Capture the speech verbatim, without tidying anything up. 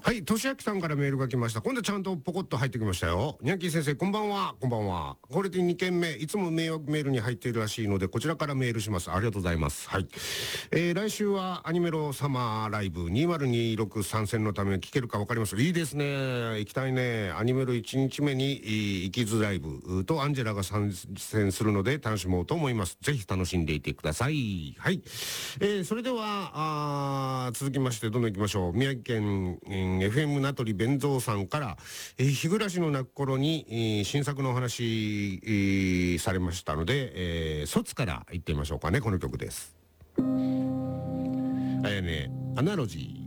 はい、としあきさんからメールが来ました。今度ちゃんとポコッと入ってきましたよ。ニャンキー先生、こんばんは。こんばんは。これでにけんめ、いつも迷惑メールに入っているらしいので、こちらからメールします。ありがとうございます。はい。えー、来週はアニメロサマーライブにせんにじゅうろく参戦のため聞けるかわかります。いいですね。行きたいね。アニメロいちにちめに、行きずライブとアンジェラが参戦するので楽しもうと思います。ぜひ楽しんでいてください。はい。えー、それでは、あ続きましてどんどん行きましょう。宮城県、えーエフエム 名取弁蔵さんから、えー、日暮らしの泣く頃に、えー、新作のお話、えー、されましたので、えー、卒から言ってみましょうかね。この曲です。あやね、アナロジー。